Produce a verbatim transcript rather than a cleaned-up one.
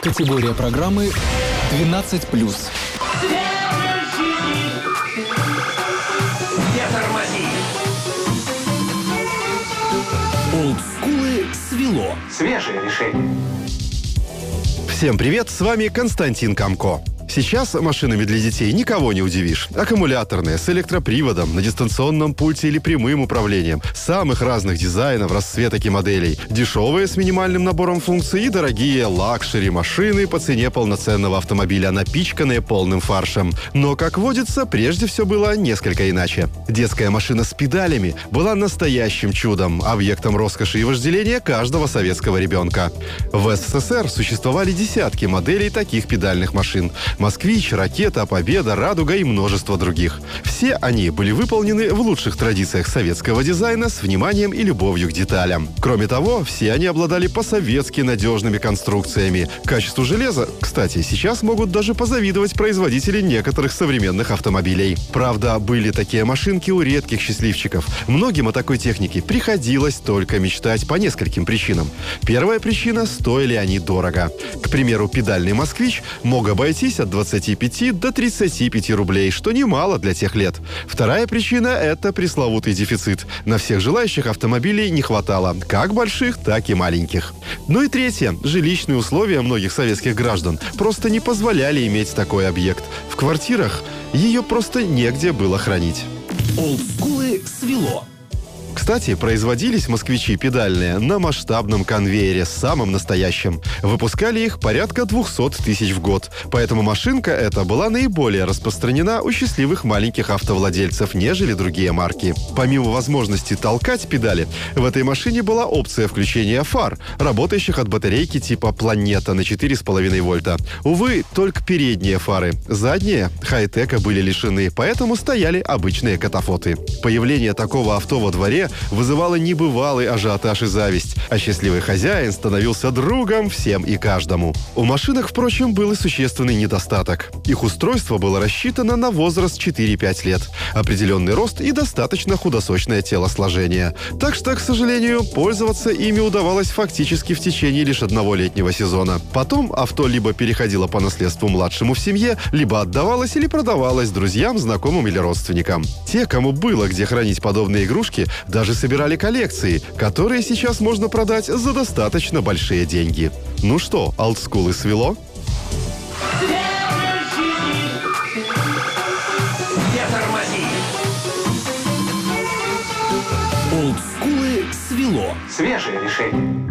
Категория программы двенадцать плюс. Не тормози! Олдскулы свело. Свежее решение. Всем привет, с вами Константин Камко. Сейчас машинами для детей никого не удивишь. Аккумуляторные, с электроприводом, на дистанционном пульте или прямым управлением. Самых разных дизайнов, расцветок и моделей. Дешевые с минимальным набором функций и дорогие лакшери машины по цене полноценного автомобиля, напичканные полным фаршем. Но, как водится, прежде все было несколько иначе. Детская машина с педалями была настоящим чудом, объектом роскоши и вожделения каждого советского ребенка. В СССР существовали десятки моделей таких педальных машин. «Москвич», «Ракета», «Победа», «Радуга» и множество других. Все они были выполнены в лучших традициях советского дизайна с вниманием и любовью к деталям. Кроме того, все они обладали по-советски надежными конструкциями. Качеству железа, кстати, сейчас могут даже позавидовать производители некоторых современных автомобилей. Правда, были такие машинки у редких счастливчиков. Многим о такой технике приходилось только мечтать по нескольким причинам. Первая причина – стоили они дорого. К примеру, педальный «Москвич» мог обойтись от двадцати пяти до тридцати пяти рублей, что немало для тех лет. Вторая причина – это пресловутый дефицит. На всех желающих автомобилей не хватало, как больших, так и маленьких. Ну и третье – жилищные условия многих советских граждан просто не позволяли иметь такой объект. В квартирах ее просто негде было хранить. Олдскулы свело. Кстати, производились москвичи педальные на масштабном конвейере, самым настоящим. Выпускали их порядка двухсот тысяч в год. Поэтому машинка эта была наиболее распространена у счастливых маленьких автовладельцев, нежели другие марки. Помимо возможности толкать педали, в этой машине была опция включения фар, работающих от батарейки типа «Планета» на четыре с половиной вольта. Увы, только передние фары. Задние хай-тека были лишены, поэтому стояли обычные катафоты. Появление такого авто во дворе вызывало небывалый ажиотаж и зависть, а счастливый хозяин становился другом всем и каждому. У машинок, впрочем, был и существенный недостаток. Их устройство было рассчитано на возраст четыре-пять лет, определенный рост и достаточно худосочное телосложение. Так что, к сожалению, пользоваться ими удавалось фактически в течение лишь одного летнего сезона. Потом авто либо переходило по наследству младшему в семье, либо отдавалось или продавалось друзьям, знакомым или родственникам. Те, кому было где хранить подобные игрушки, даже собирали коллекции, которые сейчас можно продать за достаточно большие деньги. Ну что, олдскулы свело? Не тормози! Олдскулы свело. Свежее решение.